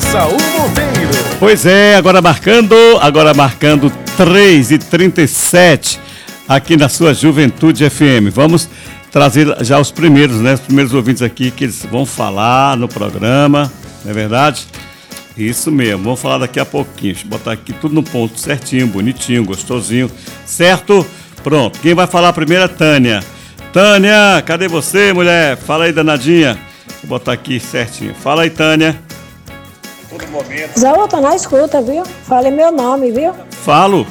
Isaú Monteiro. Pois é, agora marcando 3h37 aqui na sua Juventude FM. Vamos trazer já os primeiros, né? Os primeiros ouvintes aqui que eles vão falar no programa, não é verdade? Isso mesmo, vamos falar daqui a pouquinho. Deixa eu botar aqui tudo no ponto certinho, bonitinho, gostosinho, certo? Pronto, quem vai falar primeiro é a Tânia. Tânia, cadê você, mulher? Fala aí, danadinha. Vou botar aqui certinho. Fala aí, Tânia. Isaú, tá na escuta, viu? Fale meu nome, viu? Falo.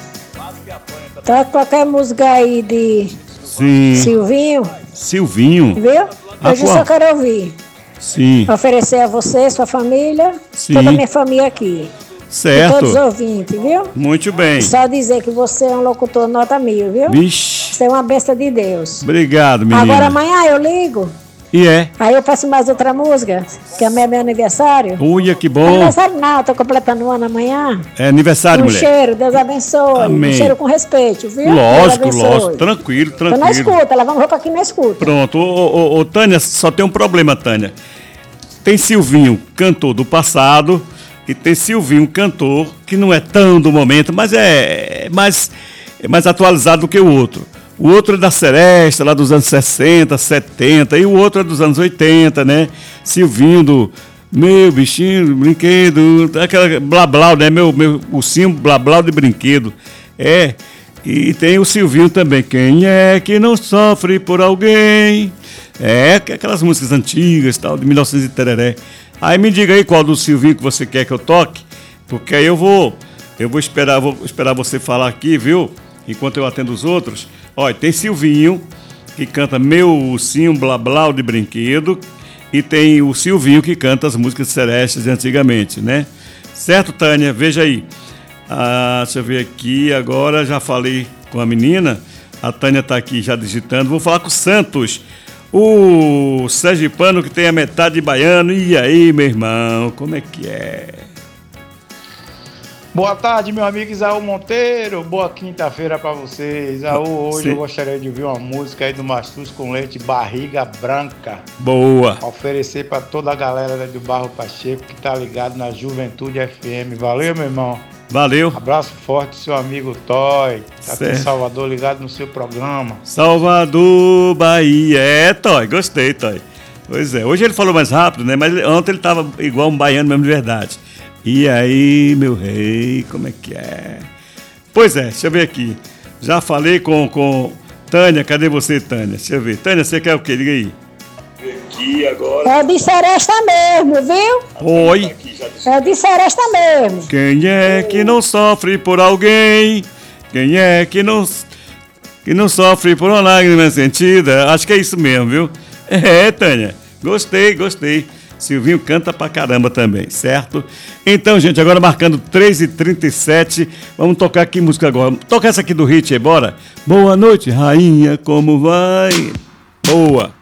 Tá qualquer música aí de Sim. Silvinho, viu? Hoje qual? só quero ouvir. Sim. Oferecer a você, sua família, Sim. toda a minha família aqui. Certo. E todos os ouvintes, viu? Muito bem. Só dizer que você é um locutor nota 1000, viu? Vixe. Você é uma besta de Deus. Obrigado, menina. Agora amanhã eu ligo. E é? Aí eu faço mais outra música, que amanhã é meu aniversário. Uia, que bom. Aniversário não, eu tô completando um ano amanhã. É aniversário, mulher. Cheiro, Deus abençoe. Amém. Um cheiro com respeito, viu? Lógico. Tranquilo. Tô na escuta, lavando roupa aqui na escuta. Pronto. Ô, Tânia, só tem um problema, Tânia. Tem Silvinho, cantor do passado, e tem Silvinho, cantor que não é tão do momento, mas é mais atualizado do que o outro. O outro é da Seresta, lá dos anos 60, 70, e o outro é dos anos 80, né? Silvinho do meu bichinho, brinquedo, aquela blá blá, né? Meu ursinho blá blá de brinquedo. É, e tem o Silvinho também. Quem é que não sofre por alguém? É, aquelas músicas antigas, tal, de 1900 e tereré. Aí me diga aí qual do Silvinho que você quer que eu toque, porque aí eu vou esperar você falar aqui, viu? Enquanto eu atendo os outros. Olha, tem Silvinho, que canta Meu Ursinho Blá Blá de Brinquedo, e tem o Silvinho, que canta as músicas celestes de antigamente, né? Certo, Tânia? Veja aí. Deixa eu ver aqui, agora já falei com a menina, a Tânia está aqui já digitando. Vou falar com o Santos, o sergipano que tem a metade de baiano. E aí, meu irmão, como é que é? Boa tarde, meu amigo Isaú Monteiro. Boa quinta-feira pra você, Isaú. Hoje eu gostaria de ouvir uma música aí do Mastruz com Leite, Barriga Branca. Boa. Oferecer pra toda a galera do Barro Pacheco que tá ligado na Juventude FM. Valeu, meu irmão. Valeu. Abraço forte, seu amigo Toy. Tá aqui em Certo. Salvador, ligado no seu programa. Salvador, Bahia. É, Toy, gostei, Toy. Pois é, hoje ele falou mais rápido, né? Mas ontem ele tava igual um baiano mesmo de verdade. E aí, meu rei, como é que é? Pois é, deixa eu ver aqui. Já falei com Tânia, cadê você, Tânia? Deixa eu ver. Tânia, você quer o quê? Diga aí. Aqui agora. É de Seresta mesmo, viu? Oi. É de Seresta mesmo. Quem é que não sofre por alguém? Quem é que não sofre por uma lágrima sentida? Acho que é isso mesmo, viu? É, Tânia. Gostei. Silvinho canta pra caramba também, certo? Então, gente, agora marcando 3h37, vamos tocar aqui música agora. Toca essa aqui do Hit aí, bora? Boa noite, rainha, como vai? Boa!